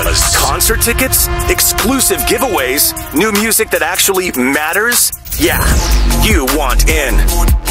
buzz. Concert tickets, exclusive giveaways, new music that actually matters? Yeah, you want in.